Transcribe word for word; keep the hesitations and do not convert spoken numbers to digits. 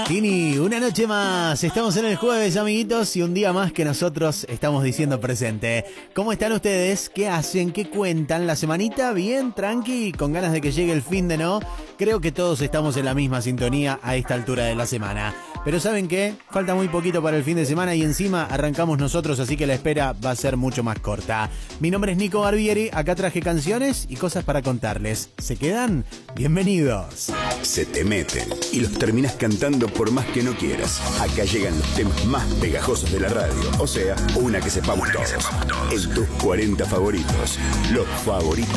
Tini, una noche más, estamos en el jueves, amiguitos, y un día más que nosotros estamos diciendo presente. ¿Cómo están ustedes? ¿Qué hacen? ¿Qué cuentan? ¿La semanita? ¿Bien? ¿Tranqui? ¿Con ganas de que llegue el fin de no? Creo que todos estamos en la misma sintonía a esta altura de la semana. Pero ¿saben qué? Falta muy poquito para el fin de semana y encima arrancamos nosotros, así que la espera va a ser mucho más corta. Mi nombre es Nico Barbieri, acá traje canciones y cosas para contarles. ¿Se quedan? Bienvenidos. Se te meten y los terminas cantando por más que no quieras. Acá llegan los temas más pegajosos de la radio, o sea, una que sepamos todos. En tus cuarenta favoritos, los favoritos